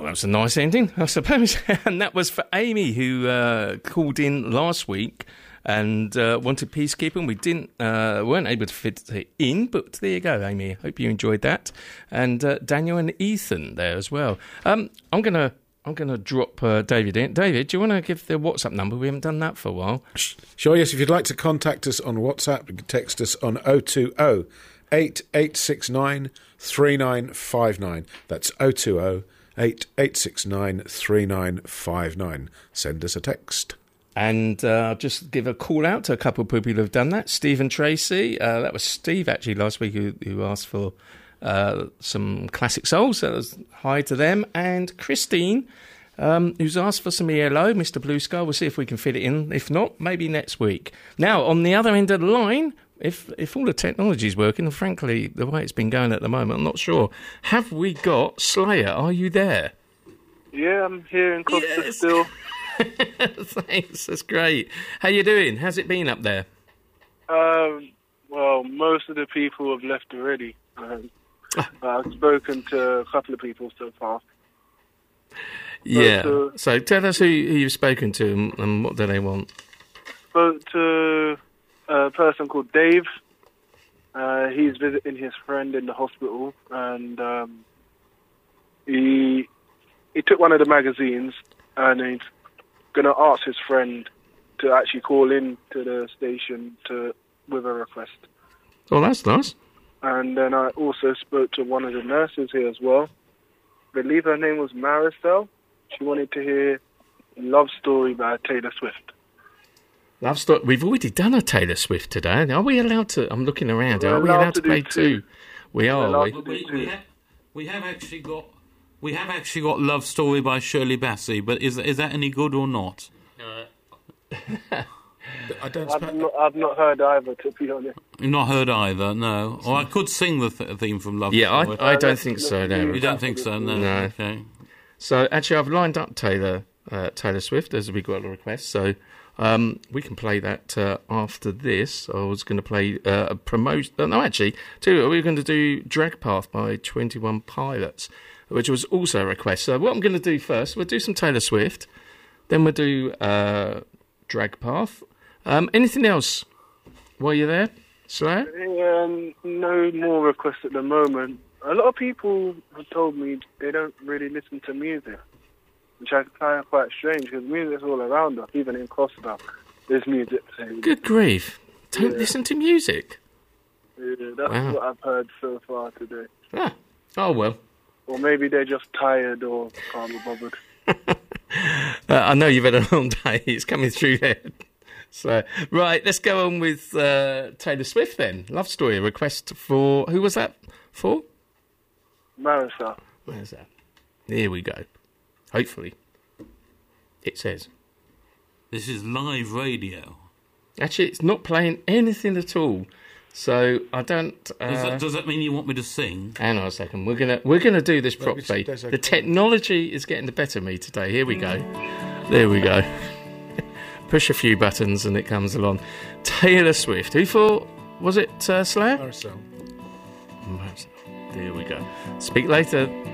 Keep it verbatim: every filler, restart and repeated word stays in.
Well, that was a nice ending, I suppose. And that was for Amy, who uh, called in last week and uh, wanted Peacekeeping. We didn't, uh, weren't able to fit it in, but there you go, Amy. Hope you enjoyed that. And uh, Daniel and Ethan there as well. Um, I'm going to I'm going to drop uh, David in. David, do you want to give the WhatsApp number? We haven't done that for a while. Sure, yes. If you'd like to contact us on WhatsApp, you can text us on oh two oh, eight eight six nine, three nine five nine. That's oh two oh, eight eight six nine, three nine five nine. Send us a text. And uh, I'll just give a call out to a couple of people who have done that. Steve and Tracy. Uh, that was Steve, actually, last week, who, who asked for uh, some classic souls. So that was hi to them. And Christine, um, who's asked for some E L O, Mister Blue Sky. We'll see if we can fit it in. If not, maybe next week. Now, on the other end of the line, if if all the technology's working, and frankly, the way it's been going at the moment, I'm not sure. Have we got Slayer? Are you there? Yeah, I'm here in Costa Yes. still. Thanks, that's great. How you doing? How's it been up there? Um, well, most of the people have left already. Um, I've spoken to a couple of people so far. Yeah. But, uh, so tell us who, who you've spoken to and, and what do they want. Spoke to a person called Dave. Uh, he's visiting his friend in the hospital, and um, he he took one of the magazines, and he's going to ask his friend to actually call in to the station to with a request. Oh, that's nice. And then I also spoke to one of the nurses here as well. I believe her name was Maricel. She wanted to hear Love Story by Taylor Swift. Love Story. We've already done a Taylor Swift today. Are we allowed to? I'm looking around. We're Are we allowed allowed to to play do two? two. We We're are. allowed We? to- We, we, have, we have actually got we have actually got Love Story by Shirley Bassey, but is is that any good or not? I don't I've expect... not, I've not heard either, to be honest. You've not heard either, no. Or I could sing the th- theme from Love Yeah, Story. I, I don't think so. No. You don't think so? No. No. Okay. So actually, I've lined up Taylor uh, Taylor Swift as we got a request. So um, we can play that uh, after this. I was going to play uh, a promotion. Uh, no, actually, two. We were going to do Drag Path by twenty-one Pilots, which was also a request. So what I'm going to do first, we'll do some Taylor Swift, then we'll do uh, Drag Path. Um, anything else while you're there, Slayer? Um, no more requests at the moment. A lot of people have told me they don't really listen to music, which I find quite strange because music's all around us, even in Costa. There's music. So, Good grief! Don't Yeah. listen to music. yeah, that's Wow. what I've heard so far today. Ah, oh well. Or maybe they're just tired or can't be bothered. Uh, I know you've had a long day. It's coming through there. So, right, let's go on with uh, Taylor Swift then. Love Story, a request for... Who was that for? Marisa. Where's that? Here we go. Hopefully. It says. This is live radio. Actually, it's not playing anything at all. So, I don't... Uh, Does, that, does that mean you want me to sing? hang on a second. We're going to we're gonna do this properly. there's a- The technology is getting the better of me today. Here we go. There we go. Push a few buttons and it comes along. Taylor Swift. Who for... Was it uh, Slayer? Maricel. There we go. Speak later.